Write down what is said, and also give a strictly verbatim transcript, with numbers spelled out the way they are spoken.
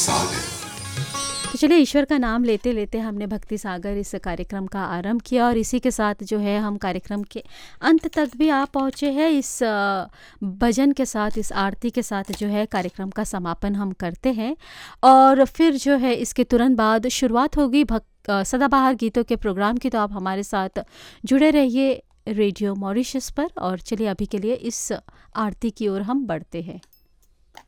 सागर। तो चलिए, ईश्वर का नाम लेते लेते हमने भक्ति सागर इस कार्यक्रम का आरंभ किया और इसी के साथ जो है हम कार्यक्रम के अंत तक भी आ पहुँचे हैं। इस अ, भजन के साथ, इस आरती के साथ जो है कार्यक्रम का समापन हम करते हैं और फिर जो है इसके तुरंत बाद शुरुआत होगी भक्त अ, सदाबहार गीतों के प्रोग्राम की। तो आप हमारे साथ जुड़े रहिए रेडियो मॉरिशस पर। और चलिए, अभी के लिए इस आरती की ओर हम बढ़ते हैं।